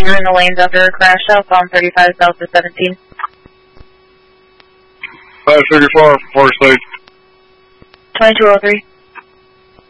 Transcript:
You're in the lanes after a crash, southbound 35 south to 17. 534, 4 stage. 2203.